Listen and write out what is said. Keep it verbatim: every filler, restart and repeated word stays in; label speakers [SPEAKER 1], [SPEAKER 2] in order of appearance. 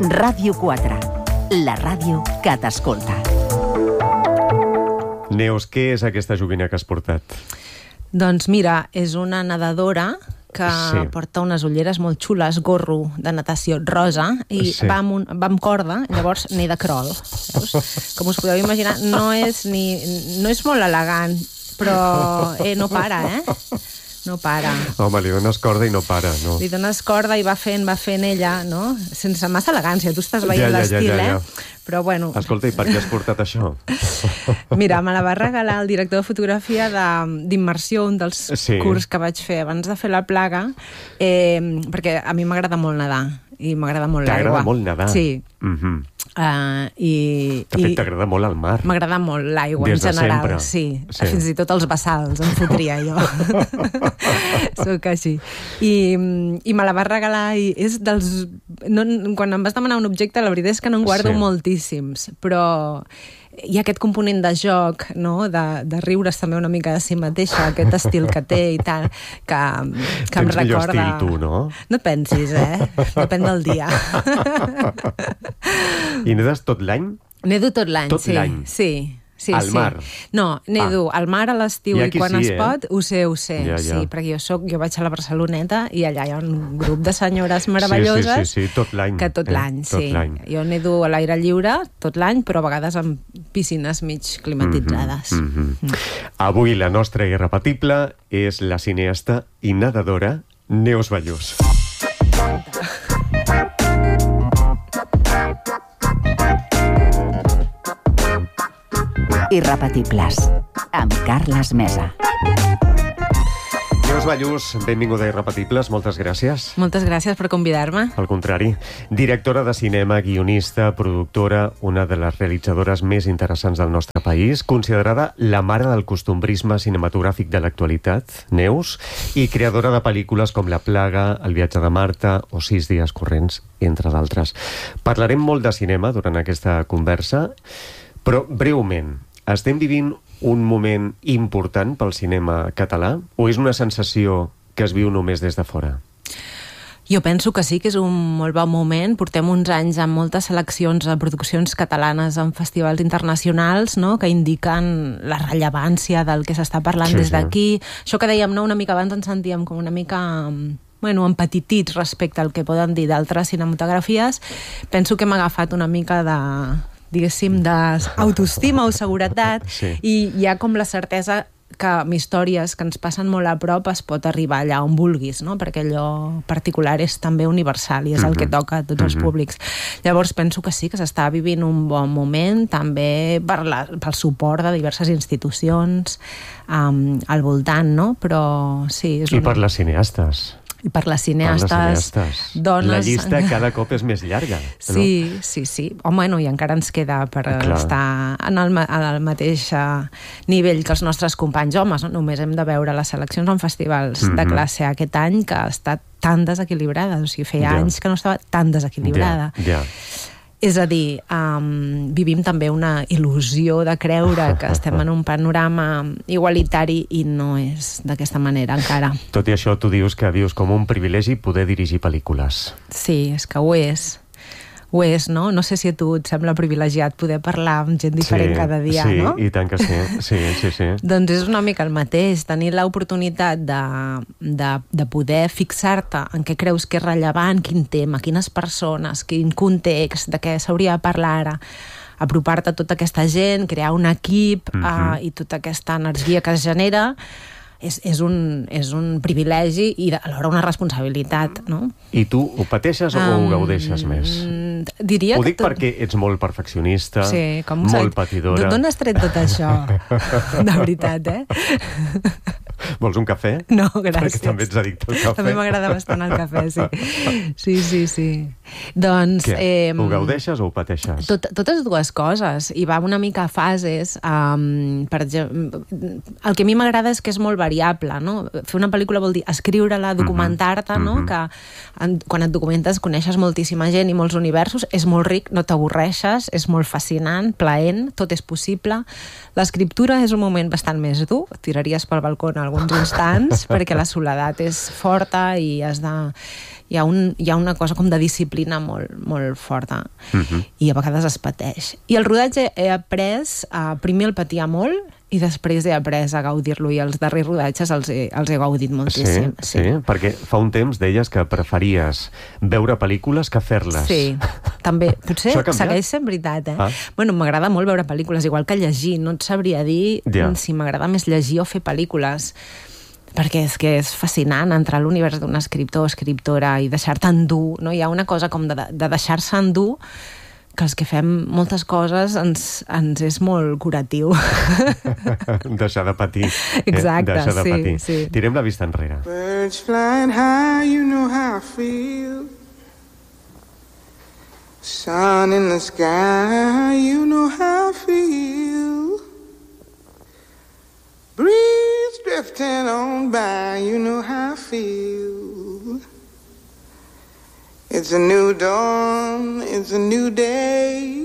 [SPEAKER 1] Ràdio quatre, la ràdio que t'escolta.
[SPEAKER 2] Neus, què és aquesta joguina que has portat?
[SPEAKER 3] Doncs mira, és una nedadora que
[SPEAKER 2] Sí.
[SPEAKER 3] porta unes ulleres molt xules, gorro de natació rosa, i
[SPEAKER 2] Sí.
[SPEAKER 3] va, amb un, va amb corda, llavors neda crawl. Veus? Com us podeu imaginar, no és, ni, no és molt elegant, però eh, no para, eh? No para.
[SPEAKER 2] Home, li dones corda i no para, no?
[SPEAKER 3] Li dones corda i va fent, va fent ella, no? Sense massa elegància, tu estàs veient
[SPEAKER 2] Ja, ja, ja,
[SPEAKER 3] l'estil,
[SPEAKER 2] ja, ja.
[SPEAKER 3] eh? Però bueno...
[SPEAKER 2] Escolta, i per què has portat això?
[SPEAKER 3] Mira, me la va regalar el director de fotografia de- d'immersió, un dels
[SPEAKER 2] Sí.
[SPEAKER 3] curs que vaig fer abans de fer la plaga, eh, perquè a mi m'agrada molt nedar i m'agrada molt l'aigua.
[SPEAKER 2] T'agrada molt nedar?
[SPEAKER 3] Sí.
[SPEAKER 2] Mhm.
[SPEAKER 3] Uh, i,
[SPEAKER 2] De fet,
[SPEAKER 3] i
[SPEAKER 2] t'agrada molt el mar.
[SPEAKER 3] m'agrada molt l'aigua en
[SPEAKER 2] Des de
[SPEAKER 3] general.
[SPEAKER 2] sempre.
[SPEAKER 3] Sí.
[SPEAKER 2] Sí.
[SPEAKER 3] Fins i tot els bassals em fotria jo. Soc així. I, I me la va regalar i és dels... No, quan em vas demanar un objecte, la veritat és que no en guardo
[SPEAKER 2] Sí.
[SPEAKER 3] moltíssims, però hi ha aquest component de joc, no? de, de riure's també una mica de si mateixa, aquest estil que té i tal, que, que em
[SPEAKER 2] Tens millor
[SPEAKER 3] recorda...
[SPEAKER 2] estil tu, no?
[SPEAKER 3] No et pensis, eh? Depèn del dia.
[SPEAKER 2] I nedes tot l'any?
[SPEAKER 3] Nedo tot l'any,
[SPEAKER 2] Tot
[SPEAKER 3] sí.
[SPEAKER 2] l'any?
[SPEAKER 3] Sí. Sí,
[SPEAKER 2] Al
[SPEAKER 3] sí.
[SPEAKER 2] mar?
[SPEAKER 3] No, nedo ah. al mar a l'estiu
[SPEAKER 2] I
[SPEAKER 3] i,
[SPEAKER 2] aquí
[SPEAKER 3] quan
[SPEAKER 2] sí,
[SPEAKER 3] es
[SPEAKER 2] eh?
[SPEAKER 3] pot, ho sé, ho sé.
[SPEAKER 2] Ja, ja.
[SPEAKER 3] Sí, perquè jo soc, jo vaig a la Barceloneta i allà hi ha un grup de senyores meravelloses
[SPEAKER 2] Sí, sí, sí, sí, tot l'any.
[SPEAKER 3] que tot
[SPEAKER 2] eh?
[SPEAKER 3] l'any,
[SPEAKER 2] Tot
[SPEAKER 3] sí.
[SPEAKER 2] l'any.
[SPEAKER 3] Jo nedo a l'aire lliure tot l'any, però a vegades amb piscines mig climatitzades.
[SPEAKER 2] Mm -hmm. mm. Avui la nostra irrepetible és la cineasta i nedadora Neus Ballús.
[SPEAKER 1] Irrepetibles, amb Carles Mesa.
[SPEAKER 2] Neus Ballús, benvinguda a Irrepetibles, moltes gràcies.
[SPEAKER 3] Moltes gràcies per convidar-me.
[SPEAKER 2] Al contrari, directora de cinema, guionista, productora, una de les realitzadores més interessants del nostre país, considerada la mare del costumbrisme cinematogràfic de l'actualitat, Neus, i creadora de pel·lícules com La plaga, El viatge de Marta o Sis dies corrents, entre d'altres. Parlarem molt de cinema durant aquesta conversa, però breument, estem vivint un moment important pel cinema català o és una sensació que es viu només des de fora?
[SPEAKER 3] Jo penso que sí, que és un molt bon moment. Portem uns anys amb moltes seleccions de produccions catalanes en festivals internacionals, no?, que indiquen la rellevància del que s'està parlant
[SPEAKER 2] Sí,
[SPEAKER 3] des
[SPEAKER 2] sí.
[SPEAKER 3] d'aquí. Això que dèiem, no?, una mica abans ens sentíem com una mica... bueno, empetitits respecte al que poden dir d'altres cinematografies. Penso que hem agafat una mica de, diguéssim, d'autoestima o seguretat,
[SPEAKER 2] Sí.
[SPEAKER 3] i hi ha com la certesa que amb històries que ens passen molt a prop es pot arribar allà on vulguis, no? Perquè allò particular és també universal i és el que toca a tots els públics. Llavors penso que sí, que s'està vivint un bon moment, també per la, pel suport de diverses institucions um, al voltant, no? Però sí... És
[SPEAKER 2] I
[SPEAKER 3] una...
[SPEAKER 2] per les cineastes.
[SPEAKER 3] I per les cineastes,
[SPEAKER 2] per les cineastes.
[SPEAKER 3] dones...
[SPEAKER 2] La llista cada cop és més llarga.
[SPEAKER 3] Sí, no? sí, sí. Home, no, i encara ens queda per
[SPEAKER 2] Clar.
[SPEAKER 3] estar en el, ma- en el mateix uh, nivell que els nostres companys homes. No? Només hem de veure les seleccions en festivals
[SPEAKER 2] Mhm.
[SPEAKER 3] de classe aquest any, que ha estat tan desequilibrada. O sigui, feia
[SPEAKER 2] Ja.
[SPEAKER 3] anys que no estava tan desequilibrada.
[SPEAKER 2] Ja, ja.
[SPEAKER 3] És a dir, um, vivim també una il·lusió de creure que estem en un panorama igualitari i no és d'aquesta manera encara.
[SPEAKER 2] Tot i això, tu dius que vius com un privilegi poder dirigir pel·lícules.
[SPEAKER 3] Sí, és que ho és. Ho és, no? No sé si a tu et sembla privilegiat poder parlar amb gent diferent
[SPEAKER 2] sí,
[SPEAKER 3] cada dia,
[SPEAKER 2] sí,
[SPEAKER 3] no?
[SPEAKER 2] i tant que sí. Sí, sí, sí.
[SPEAKER 3] Doncs és una mica el mateix, tenir l'oportunitat de, de, de poder fixar-te en què creus que és rellevant, quin tema, quines persones, quin context, de què s'hauria de parlar ara, apropar-te a tota aquesta gent, crear un equip
[SPEAKER 2] Mhm.
[SPEAKER 3] uh, i tota aquesta energia que es genera, és, és, un, és un privilegi i alhora una responsabilitat, no?
[SPEAKER 2] I tu ho pateixes o ho gaudeixes més?
[SPEAKER 3] Diria
[SPEAKER 2] Ho
[SPEAKER 3] que
[SPEAKER 2] dic perquè ets molt perfeccionista,
[SPEAKER 3] Sí, com
[SPEAKER 2] molt patidora.
[SPEAKER 3] D'on has tret tot això? De veritat, eh?
[SPEAKER 2] Vols un cafè?
[SPEAKER 3] No, gràcies.
[SPEAKER 2] Perquè també ets addicte al cafè.
[SPEAKER 3] També m'agrada bastant el cafè, sí. Sí, sí, sí. Doncs...
[SPEAKER 2] Què?
[SPEAKER 3] Eh,
[SPEAKER 2] Ho gaudeixes o ho pateixes?
[SPEAKER 3] Tot, totes dues coses, i va una mica a fases. Um, per exemple, el que a mi m'agrada és que és molt variable, no? Fer una pel·lícula vol dir escriure-la, documentar-te, no?
[SPEAKER 2] Mhm.
[SPEAKER 3] Que en, quan et documentes coneixes moltíssima gent i molts universos, és molt ric, no t'avorreixes, és molt fascinant, plaent, tot és possible. L'escriptura és un moment bastant més dur, tiraries pel balcó en alguns instants, perquè la soledat és forta i has de... hi ha, un, hi ha una cosa com de disciplina molt, molt forta uh-huh. i a vegades es pateix. I el rodatge he après a primer el patia molt i després he après a gaudir-lo, i els darrers rodatges els he, els he gaudit moltíssim.
[SPEAKER 2] Sí, sí, sí, perquè fa un temps deies que preferies veure pel·lícules que fer-les.
[SPEAKER 3] Sí, també. Potser segueix sent veritat, eh? Ah. Bueno, m'agrada molt veure pel·lícules, igual que llegir. No et sabria dir ja. si m'agrada més llegir o fer pel·lícules, perquè és que és fascinant entrar a l'univers d'un escriptor o escriptora i deixar-te endur, no? Hi ha una cosa com de, de deixar-se endur, que els que fem moltes coses ens, ens és molt curatiu.
[SPEAKER 2] Deixar de patir.
[SPEAKER 3] Exacte,
[SPEAKER 2] eh? Deixar de
[SPEAKER 3] sí,
[SPEAKER 2] patir.
[SPEAKER 3] sí.
[SPEAKER 2] Tirem la vista enrere.
[SPEAKER 4] Birds flying high, you know how I feel. Sun in the sky, you know how I feel. Breeze drifting on by, you know how I feel. It's a new dawn, it's a new day.